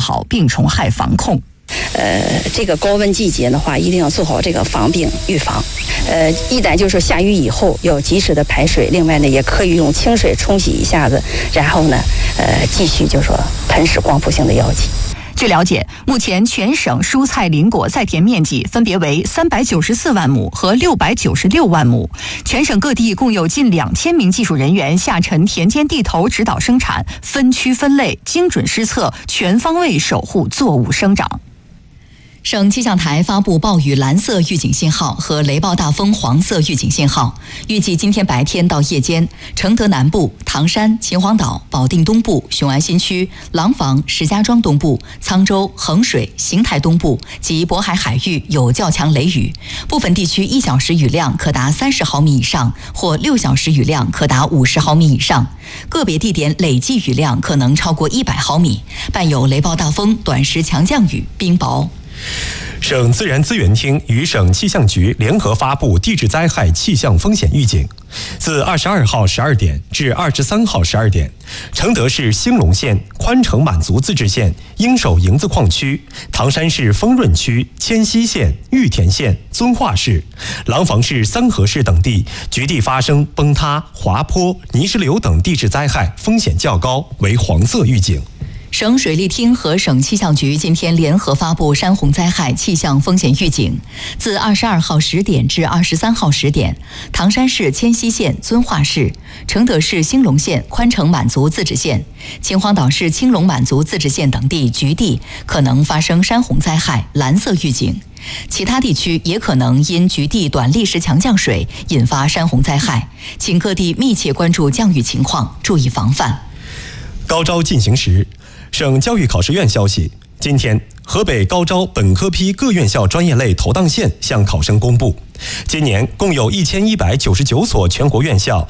好病虫害防控。 这个高温季节的话，一定要做好这个防病预防。一旦就是下雨以后要及时的排水，另外呢也可以用清水冲洗一下子，然后呢继续就说喷施光伏性的药剂。 据了解，目前全省蔬菜林果在田面积分别为394万亩和696万亩，全省各地共有近2000名技术人员下沉田间地头指导生产，分区分类，精准施策，全方位守护作物生长。省气象台发布暴雨蓝色预警信号和雷暴大风黄色预警信号，预计今天白天到夜间，承德南部、唐山、秦皇岛、保定东部、雄安新区、廊坊、石家庄东部、沧州、衡水、邢台东部及渤海海域有较强雷雨，部分地区1小时雨量可达30毫米以上，或6小时雨量可达50毫米以上，个别地点累计雨量可能超过100毫米，伴有雷暴大风、短时强降雨、冰雹。 省自然资源厅与省气象局联合发布地质灾害气象风险预警。自22号12点至23号12点，承德市兴隆县宽城满族自治县应首营子矿区、唐山市丰润区、迁西县、玉田县、遵化市、廊坊市三河市等地局地发生崩塌、滑坡、泥石流等地质灾害风险较高，为黄色预警。 省水利厅和省气象局今天联合发布山洪灾害气象风险预警。自22号10点至23号10点，唐山市迁西县、遵化市、承德市兴隆县宽城满族自治县、秦皇岛市青龙满族自治县等地局地可能发生山洪灾害蓝色预警，其他地区也可能因局地短历时强降水引发山洪灾害，请各地密切关注降雨情况，注意防范。 高招进行时，省教育考试院消息，今天河北高招本科批各院校专业类投档线向考生公布。今年共有1199所全国院校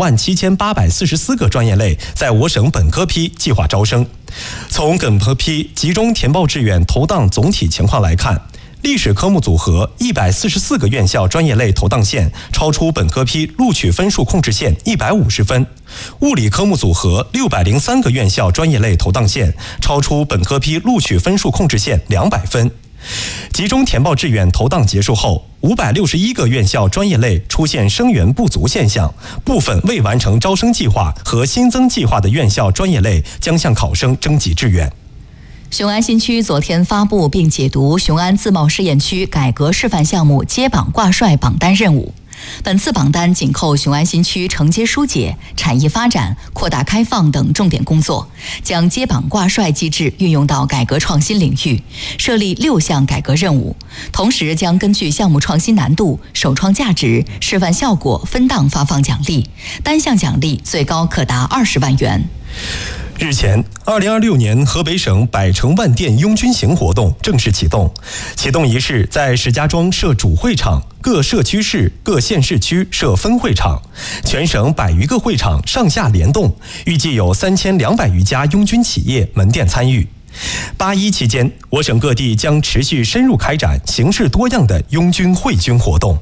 27844个专业类在我省本科批计划招生。从本科批集中填报志愿投档总体情况来看，历史科目组合144个院校专业类投档线超出本科批录取分数控制线150分，物理科目组合603个院校专业类投档线超出本科批录取分数控制线200分。集中填报志愿投档结束后，561个院校专业类出现生源不足现象，部分未完成招生计划和新增计划的院校专业类将向考生征集志愿。 雄安新区昨天发布并解读雄安自贸试验区改革示范项目接榜挂帅榜单任务。本次榜单紧扣雄安新区承接疏解、产业发展、扩大开放等重点工作，将接榜挂帅机制运用到改革创新领域，设立6项改革任务，同时将根据项目创新难度、首创价值、示范效果分档发放奖励，单项奖励最高可达20万元。 日前，2026年河北省百城万店拥军行活动正式启动。启动仪式在石家庄设主会场，各社区市、各县市区设分会场，全省100余个会场上下联动，预计有3200余家拥军企业门店参与。8·1期间，我省各地将持续深入开展形式多样的拥军会军活动。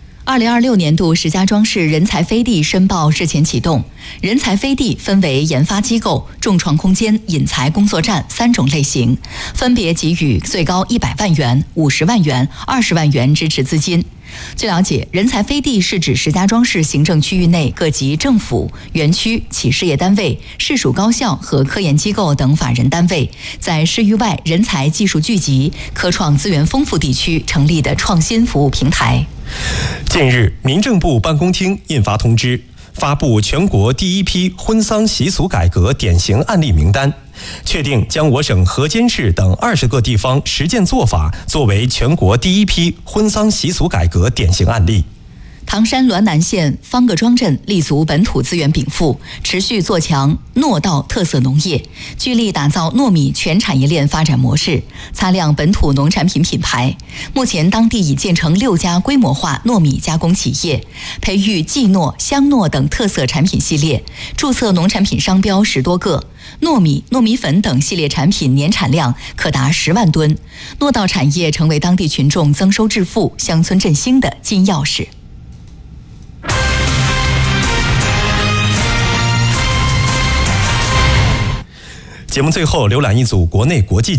2026年度石家庄市人才飞地申报日前启动，人才飞地分为研发机构、众创空间、引才工作站3种类型，分别给予最高100万元、50万元、20万元支持资金。据了解，人才飞地是指石家庄市行政区域内各级政府、园区、企事业单位、市属高校和科研机构等法人单位在市域外人才技术聚集、科创资源丰富地区成立的创新服务平台。 近日，民政部办公厅印发通知，发布全国第一批婚丧习俗改革典型案例名单，确定将我省河间市等20个地方实践做法作为全国第一批婚丧习俗改革典型案例。 唐山滦南县方各庄镇立足本土资源禀赋，持续做强糯稻特色农业，聚力打造糯米全产业链发展模式，擦亮本土农产品品牌。目前当地已建成6家规模化糯米加工企业，培育季糯、香糯等特色产品系列，注册农产品商标10多个。糯米、糯米粉等系列产品年产量可达10万吨，糯稻产业成为当地群众增收致富、乡村振兴的金钥匙。 节目最后浏览一组国内国际